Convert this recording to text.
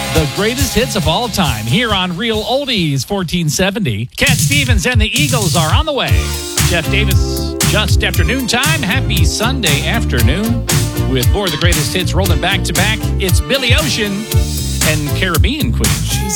The greatest hits of all time here on Real Oldies 1470. Cat Stevens and the Eagles are on the way. Jeff Davis, just after noontime. Happy Sunday afternoon. With more of the greatest hits rolling back to back, it's Billy Ocean and Caribbean Queen. She's